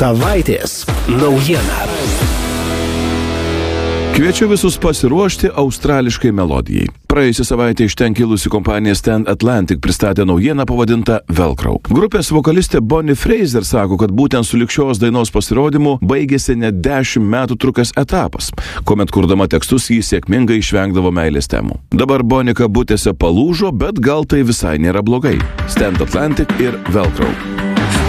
Savaitės naujiena. Kviečiu visus pasiruošti australiškai melodijai. Praėjusią savaitę iš ten kilusi kompanija Stand Atlantic pristatė naujieną pavadintą Velcro. Grupės vokalistė Bonnie Fraser sako, kad būtent su šios dainos pasirodymu baigėsi net 10 metų trukęs etapas, kuomet kurdama tekstus jį sėkmingai išvengdavo meilės temų. Dabar Bonnie kabutėse palūžo, bet gal tai visai nėra blogai. Stand Atlantic ir Velcro.